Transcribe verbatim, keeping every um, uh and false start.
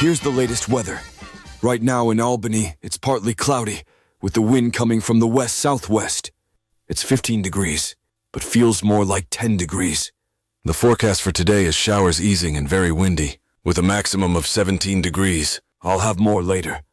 Here's the latest weather. Right now in Albany, it's partly cloudy, with the wind coming from the west-southwest. It's fifteen degrees, but feels more like ten degrees. The forecast for today is showers easing and very windy, with a maximum of seventeen degrees. I'll have more later.